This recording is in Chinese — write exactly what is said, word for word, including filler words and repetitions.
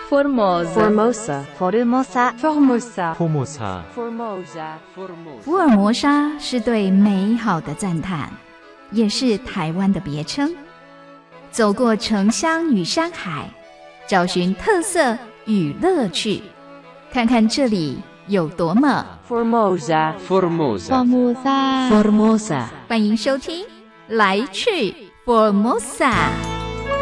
Formosa Formosa Formosa Formosa Formosa 福尔摩沙是对美好的赞叹，也是台湾的别称。走过城乡与山海，找寻特色与乐趣，看看这里有多么 Formosa Formosa Formosa Formosa 欢迎收听来去 Formosa。